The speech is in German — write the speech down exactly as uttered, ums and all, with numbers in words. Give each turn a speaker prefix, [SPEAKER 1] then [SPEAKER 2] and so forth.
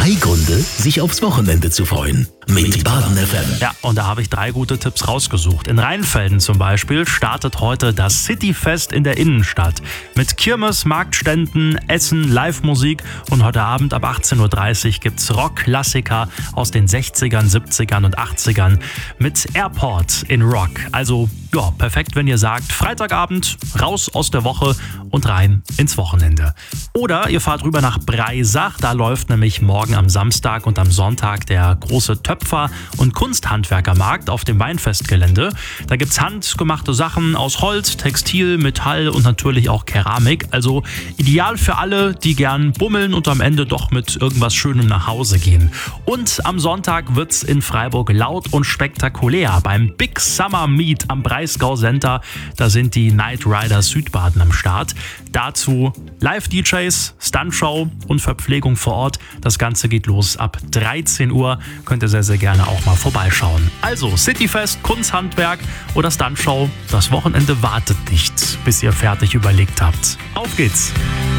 [SPEAKER 1] Drei Gründe, sich aufs Wochenende zu freuen. Mit Baden F M.
[SPEAKER 2] Ja, und da habe ich drei gute Tipps rausgesucht. In Rheinfelden zum Beispiel startet heute das Cityfest in der Innenstadt. Mit Kirmes, Marktständen, Essen, Live-Musik und heute Abend ab achtzehn Uhr dreißig gibt's Rock-Klassiker aus den sechzigern, siebzigern und achtzigern mit Airport in Rock. Also ja, perfekt, wenn ihr sagt, Freitagabend, raus aus der Woche und rein ins Wochenende. Oder ihr fahrt rüber nach Breisach, da läuft nämlich morgen am Samstag und am Sonntag der große Töpfer- und Kunsthandwerkermarkt auf dem Weinfestgelände. Da gibt's handgemachte Sachen aus Holz, Textil, Metall und natürlich auch Keramik. Also ideal für alle, die gern bummeln und am Ende doch mit irgendwas Schönem nach Hause gehen. Und am Sonntag wird's in Freiburg laut und spektakulär beim Big Summer Meet am Breisgau Center. Da sind die Night Riders Südbaden am Start. Dazu Live-D Js, Stuntshow und Verpflegung vor Ort. Das Ganze geht los ab dreizehn Uhr. Könnt ihr sehr, sehr gerne auch mal vorbeischauen. Also Cityfest, Kunsthandwerk oder Stuntshow. Das Wochenende wartet nicht, bis ihr fertig überlegt habt. Auf geht's!